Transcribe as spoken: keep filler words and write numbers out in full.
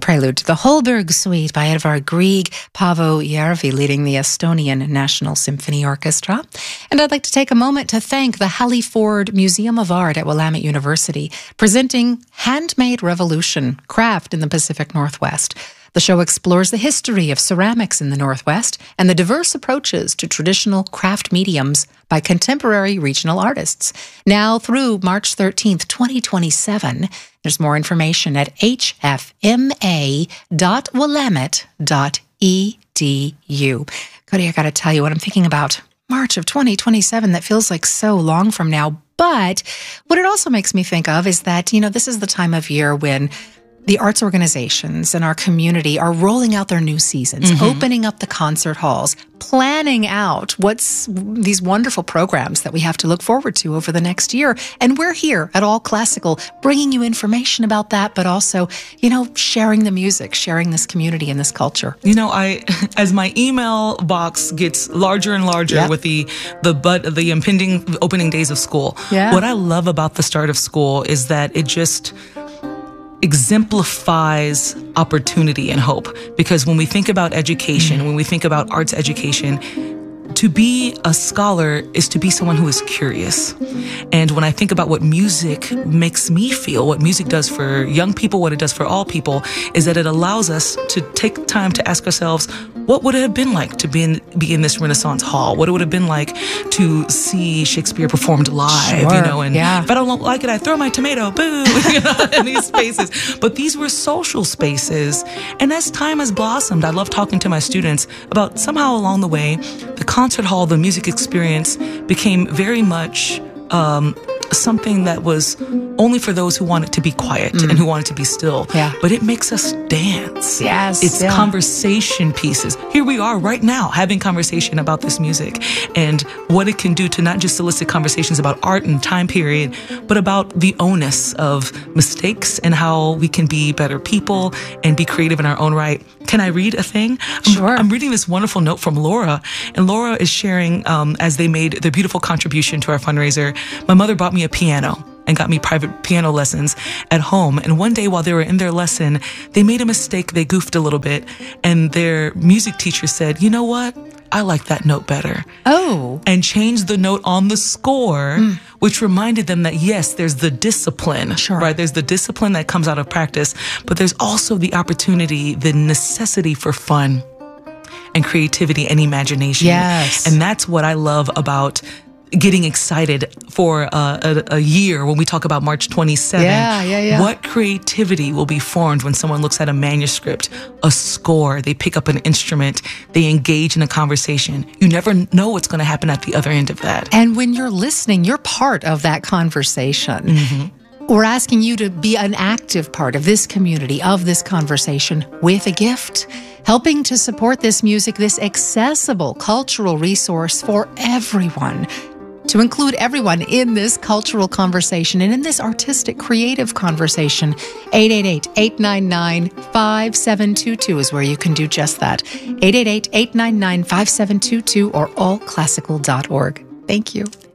prelude to the Holberg Suite by Edvard Grieg, Paavo Järvi leading the Estonian National Symphony Orchestra. And I'd like to take a moment to thank the Hallie Ford Museum of Art at Willamette University, presenting Handmade Revolution, Craft in the Pacific Northwest. The show explores the history of ceramics in the Northwest and the diverse approaches to traditional craft mediums by contemporary regional artists. Now through March thirteenth, twenty twenty-seven, there's more information at h f m a dot willamette dot e d u. Cody, I got to tell you what I'm thinking about. March of twenty twenty-seven, that feels like so long from now. But what it also makes me think of is that, you know, this is the time of year when the arts organizations in our community are rolling out their new seasons, mm-hmm. opening up the concert halls, planning out what's these wonderful programs that we have to look forward to over the next year. And we're here at All Classical bringing you information about that, but also, you know, sharing the music, sharing this community and this culture. You know, I, as my email box gets larger and larger yep. with the, the, but the impending opening days of school, yeah. what I love about the start of school is that it just exemplifies opportunity and hope. Because when we think about education, mm-hmm. when we think about arts education, to be a scholar is to be someone who is curious. And when I think about what music makes me feel, what music does for young people, what it does for all people, is that it allows us to take time to ask ourselves, what would it have been like to be in, be in this Renaissance hall? What it would have been like to see Shakespeare performed live, sure. you know, and yeah. if I don't like it, I throw my tomato, boo, you know, in these spaces. But these were social spaces. And as time has blossomed, I love talking to my students about somehow along the way, the concert hall, the music experience became very much um, something that was only for those who wanted to be quiet mm. and who wanted to be still. Yeah. But it makes us dance. Yes. It's yeah. conversation pieces. Here we are right now having conversation about this music and what it can do to not just solicit conversations about art and time period, but about the onus of mistakes and how we can be better people and be creative in our own right. Can I read a thing? Sure. I'm, I'm reading this wonderful note from Laura, and Laura is sharing um, as they made their beautiful contribution to our fundraiser. My mother bought me a piano and got me private piano lessons at home. And one day while they were in their lesson, they made a mistake. They goofed a little bit. And their music teacher said, you know what? I like that note better. Oh. And changed the note on the score, mm. which reminded them that, yes, there's the discipline, sure. right? There's the discipline that comes out of practice, but there's also the opportunity, the necessity for fun and creativity and imagination. Yes. And that's what I love about getting excited for uh, a, a year when we talk about March twenty-seventh. Yeah, yeah, yeah. What creativity will be formed when someone looks at a manuscript, a score, they pick up an instrument, they engage in a conversation. You never know what's going to happen at the other end of that. And when you're listening, you're part of that conversation. Mm-hmm. We're asking you to be an active part of this community, of this conversation, with a gift, helping to support this music, this accessible cultural resource for everyone, to include everyone in this cultural conversation and in this artistic, creative conversation. eight eight eight, eight nine nine, five seven two two is where you can do just that. eight eight eight, eight nine nine, five seven two two or all classical dot org. Thank you.